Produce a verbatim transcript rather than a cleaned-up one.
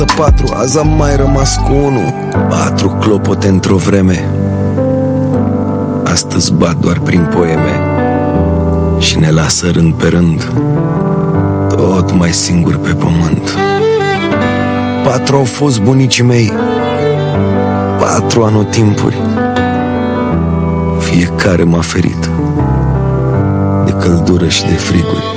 patru, azi am mai rămas cu unul. Patru clopote într-o vreme, astăzi bat doar prin poeme și ne lasă rând pe rând, tot mai singuri pe pământ. Patru au fost bunicii mei, patru anotimpuri, fiecare m-a ferit de căldură și de friguri.